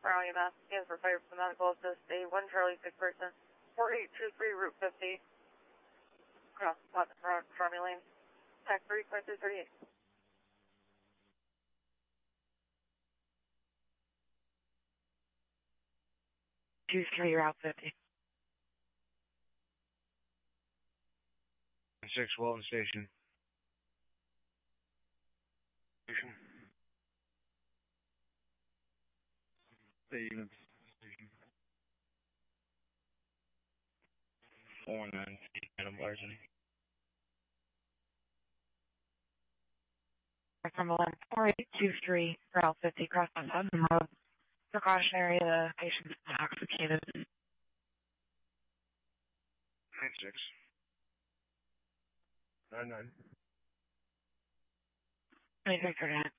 Toronto EMS. Stands for fire for the medical assist. A 1 Charlie 6 person. 4823 Route 50. Cross Toronto Lane. Tax 35338. 23 Route 50. 6 Walton Station. Stevens Station. 49 Adam Larson. From 4823 Route 50, cross on Sutton Road. Precautionary, the patient's intoxicated. 96. Nine. 23 for that.